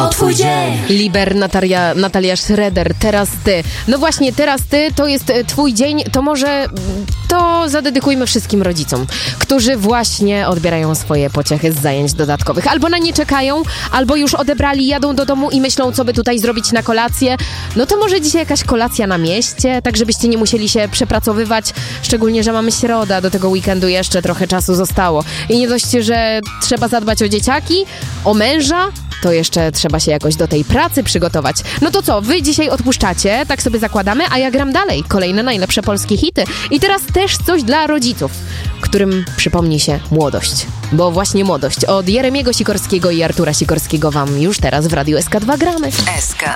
To twój dzień. Liber, Natalia Schroeder, teraz ty. No właśnie, teraz ty, to jest twój dzień, to może to zadedykujmy wszystkim rodzicom, którzy właśnie odbierają swoje pociechy z zajęć dodatkowych. Albo na nie czekają, albo już odebrali, jadą do domu i myślą, co by tutaj zrobić na kolację. No to może dzisiaj jakaś kolacja na mieście, tak żebyście nie musieli się przepracowywać, szczególnie, że mamy środa, do tego weekendu jeszcze trochę czasu zostało. I nie dość, że trzeba zadbać o dzieciaki, o męża, to jeszcze trzeba się jakoś do tej pracy przygotować. No to co, wy dzisiaj odpuszczacie, tak sobie zakładamy, a ja gram dalej. Kolejne najlepsze polskie hity. I teraz też coś dla rodziców, którym przypomni się młodość. Bo właśnie młodość od Jeremiego Sikorskiego i Artura Sikorskiego wam już teraz w Radiu SK2 gramy. SK.